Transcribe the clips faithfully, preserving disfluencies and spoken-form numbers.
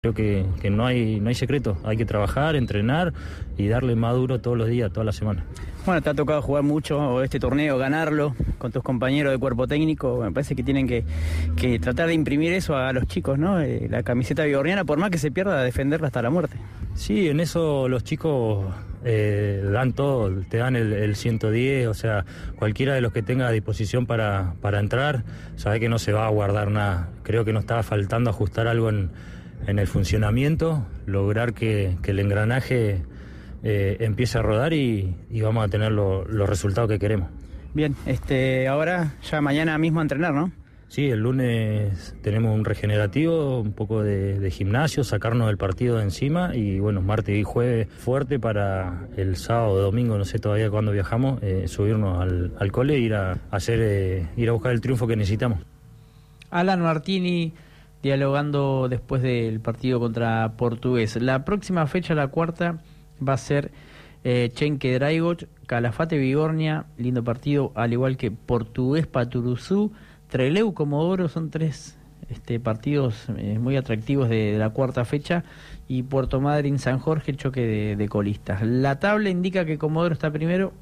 Creo que, que no hay no hay secreto, hay que trabajar, entrenar y darle más duro todos los días, toda la semana. Bueno, te ha tocado jugar mucho este torneo, ganarlo con tus compañeros de cuerpo técnico. Me parece que tienen que, que tratar de imprimir eso a los chicos, ¿no? Eh, la camiseta bigorniana, por más que se pierda, defenderla hasta la muerte. Sí, en eso los chicos eh, dan todo, te dan el, el ciento diez, o sea, cualquiera de los que tenga a disposición para, para entrar, sabe que no se va a guardar nada. Creo que nos estaba faltando ajustar algo en en el funcionamiento, lograr que, que el engranaje eh, empiece a rodar y, y vamos a tener lo, los resultados que queremos. Bien, este, ahora ya mañana mismo a entrenar, ¿no? Sí, el lunes tenemos un regenerativo, un poco de, de gimnasio, sacarnos el partido de encima y bueno, martes y jueves fuerte para el sábado, domingo, no sé todavía cuándo viajamos, eh, subirnos al, al cole e ir a, hacer, eh, ir a buscar el triunfo que necesitamos. Alan Martini dialogando después del partido contra Portugués. La próxima fecha, la cuarta, va a ser eh, Chenque Draigoch, Calafate Bigornia, lindo partido, al igual que Portugués Paturuzú, Trelew Comodoro, son tres este, partidos eh, muy atractivos de, de la cuarta fecha, y Puerto Madryn San Jorge, choque de, de colistas. La tabla indica que Comodoro está primero,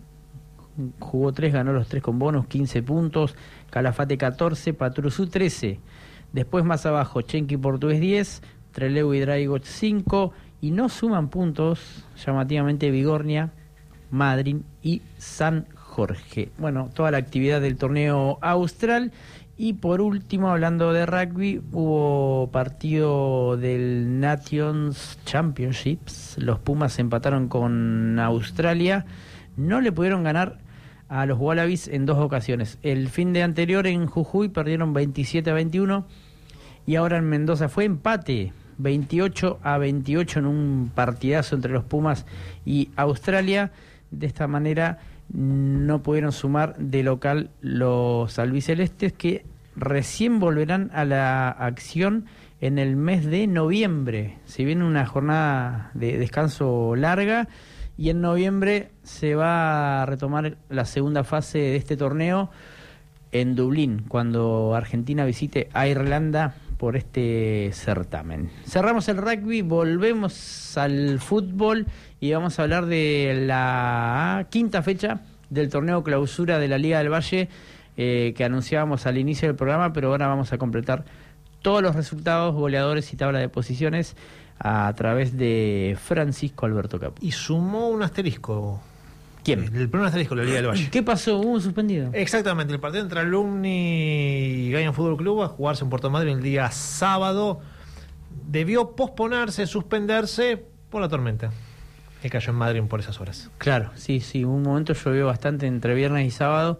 jugó tres, ganó los tres con bonos, quince puntos, Calafate catorce, Paturuzú trece. Después más abajo, Chenque y Portugués diez, Trelew y Draigoch cinco, y no suman puntos, llamativamente, Bigornia, Madryn y San Jorge. Bueno, toda la actividad del torneo austral. Y por último, hablando de rugby, hubo partido del Nations Championships. Los Pumas empataron con Australia. No le pudieron ganar a los Wallabies en dos ocasiones. El fin de anterior en Jujuy perdieron veintisiete a veintiuno y ahora en Mendoza fue empate veintiocho a veintiocho en un partidazo entre los Pumas y Australia. De esta manera no pudieron sumar de local los albicelestes, que recién volverán a la acción en el mes de noviembre. Si viene una jornada de descanso larga, y en noviembre se va a retomar la segunda fase de este torneo en Dublín, cuando Argentina visite a Irlanda por este certamen. Cerramos el rugby, volvemos al fútbol y vamos a hablar de la quinta fecha del torneo clausura de la Liga del Valle, eh, que anunciábamos al inicio del programa, pero ahora vamos a completar todos los resultados, goleadores y tabla de posiciones a través de Francisco Alberto Capu. Y sumó un asterisco. ¿Quién? El primer asterisco de la Liga del Valle. ¿Qué pasó? ¿Hubo un suspendido? Exactamente, el partido entre Alumni y Gayan Fútbol Club va a jugarse en Puerto Madryn el día sábado. Debió posponerse, suspenderse por la tormenta que cayó en Madryn por esas horas. Claro, sí, sí, un momento llovió bastante entre viernes y sábado.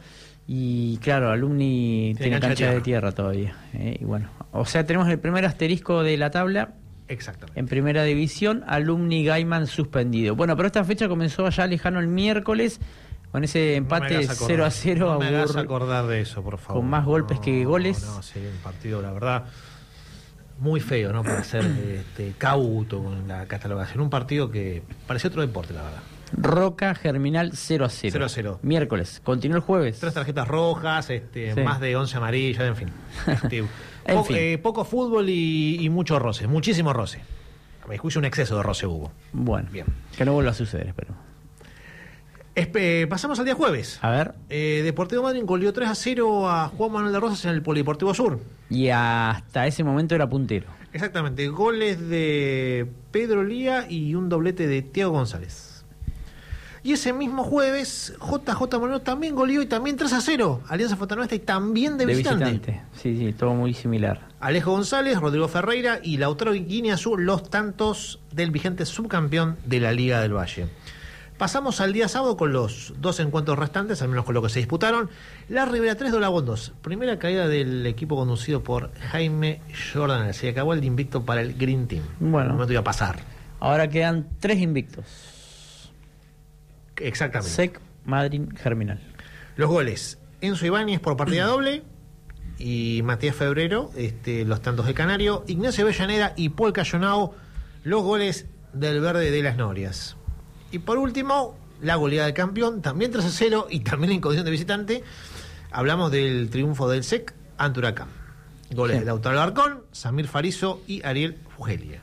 Y claro, Alumni tiene, tiene cancha, cancha de, tierra. de tierra todavía. Eh, y bueno, o sea, tenemos el primer asterisco de la tabla. Exactamente. En primera división, Alumni Gaiman suspendido. Bueno, pero esta fecha comenzó allá lejano el miércoles, con ese empate no cero a cero. No me hagas acordar de eso, por favor. Con más golpes no, que goles. No, sí, un partido, la verdad, muy feo, ¿no? Para ser este, cauto con la catalogación. Un partido que parecía otro deporte, la verdad. Roca Germinal cero a cero. cero a cero. Miércoles. Continúa el jueves. Tres tarjetas rojas, este, sí. más de once amarillas, en fin. Este, en po- fin. Eh, poco fútbol y, y mucho roce, muchísimo roce. A mi juicio, un exceso de roce hubo. Bueno, bien. Que no vuelva a suceder, espero. Espe- pasamos al día jueves. A ver. Eh, Deportivo Madryn goleó tres a cero a Juan Manuel de Rosas en el Polideportivo Sur. Y hasta ese momento era puntero. Exactamente, goles de Pedro Lía y un doblete de Thiago González. Y ese mismo jueves, J J Moreno también goleó y también tres a cero. Alianza Fontanoeste y también de, de visitante. visitante. Sí, sí, todo muy similar. Alejo González, Rodrigo Ferreira y Lautaro Guineazú, los tantos del vigente subcampeón de la Liga del Valle. Pasamos al día sábado con los dos encuentros restantes, al menos con lo que se disputaron. La Ribera tres, Dolabón dos. Primera caída del equipo conducido por Jaime Jordan. Se acabó el invicto para el Green Team. Bueno. No me iba a pasar. Ahora quedan tres invictos. Exactamente. S E C, Madryn, Germinal. Los goles: Enzo Ibáñez por partida doble y Matías Febrero, este, los tantos de Canario, Ignacio Avellaneda y Paul Cayonao, los goles del Verde de las Norias. Y por último, la goleada del campeón, también tres a cero y también en condición de visitante. Hablamos del triunfo del S E C ante Huracán. Goles sí. de Lautaro Alarcón, Samir Farizo y Ariel Argelia.